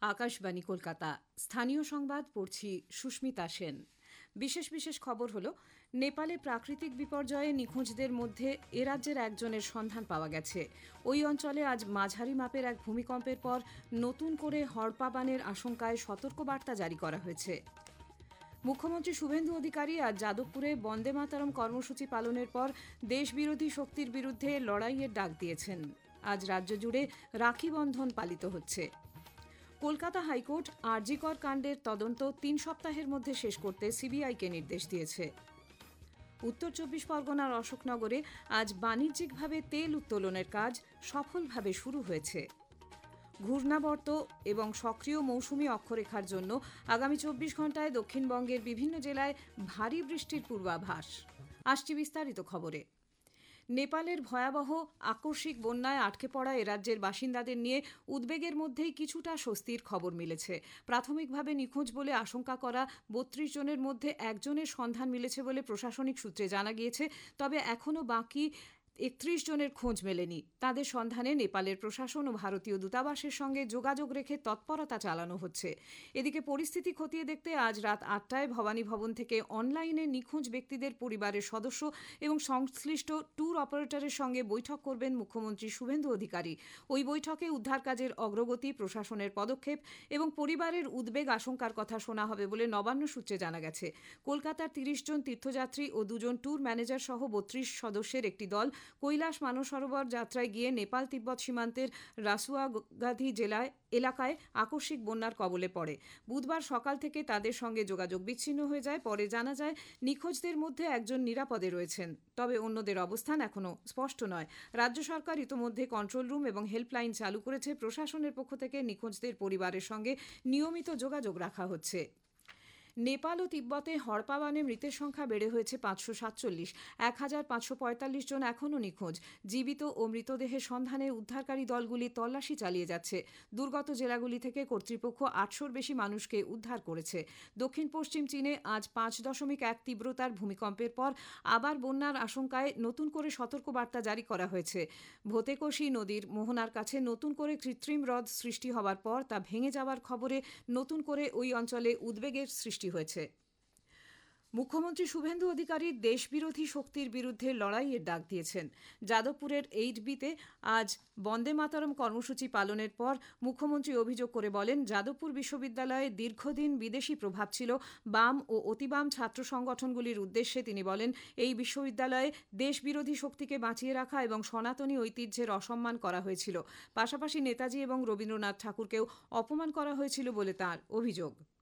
আকাশবাণী কলকাতা স্থানীয় সংবাদ পড়ছি সুস্মিতা সেন। বিশেষ বিশেষ খবর হলো, নেপালে প্রাকৃতিক বিপর্যয়ে নিখোঁজদের মধ্যে এ রাজ্যের একজনের সন্ধান পাওয়া গেছে। ওই অঞ্চলে আজ মাঝারি মাপের এক ভূমিকম্পের পর নতুন করে হড়পাবানের আশঙ্কায় সতর্কবার্তা জারি করা হয়েছে। মুখ্যমন্ত্রী শুভেন্দু অধিকারী আজ যাদবপুরে বন্দে মাতরম কর্মসূচি পালনের পর দেশবিরোধী শক্তির বিরুদ্ধে লড়াইয়ের ডাক দিয়েছেন। আজ রাজ্য জুড়ে রাখি বন্ধন পালিত হচ্ছে। কলকাতা হাইকোর্ট আরজি কর কাণ্ডের তদন্ত ৩ সপ্তাহের মধ্যে শেষ করতে সিবিআইকে নির্দেশ দিয়েছে। উত্তর ২৪ পরগনার অশোকনগরে আজ বাণিজ্যিকভাবে তেল উত্তোলনের কাজ সফলভাবে শুরু হয়েছে। ঘূর্ণাবর্ত এবং সক্রিয় মৌসুমী অক্ষরেখার জন্য আগামী ২৪ ঘণ্টায় দক্ষিণবঙ্গের বিভিন্ন জেলায় ভারী বৃষ্টির পূর্বাভাস। আসছি বিস্তারিত খবরে। নেপালের ভয়াবহ আকস্মিক বন্যায় আটকে পড়া এ রাজ্যের বাসিন্দাদের নিয়ে উদ্বেগের মধ্যেই কিছুটা স্বস্তির খবর মিলেছে। প্রাথমিকভাবে নিখোঁজ বলে আশঙ্কা করা ৩২ জনের মধ্যে একজনের সন্ধান মিলেছে বলে প্রশাসনিক সূত্রে জানা গিয়েছে। তবে এখনও বাকি ৩১ জনের খোঁজ মেলেনি। তাদের সন্ধানে নেপালের প্রশাসন ও ভারতীয় দূতাবাসের সঙ্গে যোগাযোগ রেখে তৎপরতা চালানো হচ্ছে। এদিকে পরিস্থিতি খতিয়ে দেখতে আজ রাত ৮টায় ভবানী ভবন থেকে অনলাইনে নিখোঁজ ব্যক্তিদের পরিবারের সদস্য এবং সংশ্লিষ্ট ট্যুর অপারেটরের সঙ্গে বৈঠক করবেন মুখ্যমন্ত্রী শুভেন্দু অধিকারী। ওই বৈঠকে উদ্ধার কাজের অগ্রগতি, প্রশাসনের পদক্ষেপ এবং পরিবারের উদ্বেগ আশঙ্কার কথা শোনা হবে বলে নবান্ন সূত্রে জানা গেছে। কলকাতার ৩০ জন তীর্থযাত্রী ও ২ জন ট্যুর ম্যানেজার সহ ৩২ সদস্যের একটি দল কৈলাস মানসরোবর যাত্রায় গিয়ে নেপাল তিব্বত সীমান্তের রাসুয়াগাধি এলাকায় আকস্মিক বন্যার কবলে পড়ে। বুধবার সকাল থেকে তাদের সঙ্গে যোগাযোগ বিচ্ছিন্ন হয়ে যায়। পরে জানা যায় নিখোঁজদের মধ্যে একজন নিরাপদে রয়েছেন, তবে অন্যদের অবস্থান এখনও স্পষ্ট নয়। রাজ্য সরকার ইতোমধ্যে কন্ট্রোল রুম এবং হেল্পলাইন চালু করেছে। প্রশাসনের পক্ষ থেকে নিখোঁজদের পরিবারের সঙ্গে নিয়মিত যোগাযোগ রাখা হচ্ছে। নেপাল ও তিব্বতে হড়পাবানে মৃতের সংখ্যা বেড়ে হয়েছে ৫৪৭। ১৫৪৫ জন এখনও নিখোঁজ। জীবিত ও মৃতদেহের সন্ধানে উদ্ধারকারী দলগুলি তল্লাশি চালিয়ে যাচ্ছে। দুর্গত জেলাগুলি থেকে কর্তৃপক্ষ ৮০০-র বেশি মানুষকে উদ্ধার করেছে। দক্ষিণ পশ্চিম চীনে আজ ৫.১ তীব্রতার ভূমিকম্পের পর আবার বন্যার আশঙ্কায় নতুন করে সতর্কবার্তা জারি করা হয়েছে। ভোতেকোশি নদীর মোহনার কাছে নতুন করে কৃত্রিম হ্রদ সৃষ্টি হওয়ার পর তা ভেঙে যাওয়ার খবরে নতুন করে ওই অঞ্চলে উদ্বেগের সৃষ্টি হয়েছে। মুখ্যমন্ত্রী শুভেন্দু অধিকারী দেশবিরোধী শক্তির বিরুদ্ধে লড়াইয়ের ডাক দিয়েছেন। যাদবপুরের 8B-তে আজ বন্দে মাতরম কর্মসূচি পালনের পর মুখ্যমন্ত্রী অভিযোগ করে বলেন, যাদবপুর বিশ্ববিদ্যালয়ে দীর্ঘদিন বিদেশি প্রভাব ছিল। বাম ও অতিবাম ছাত্র সংগঠনগুলির উদ্দেশ্যে তিনি বলেন, এই বিশ্ববিদ্যালয়ে দেশবিরোধী শক্তিকে বাঁচিয়ে রাখা এবং সনাতনী ঐতিহ্যের অসম্মান করা হয়েছিল। পাশাপাশি নেতাজি এবং রবীন্দ্রনাথ ঠাকুরকেও অপমান করা হয়েছিল বলে তাঁর অভিযোগ।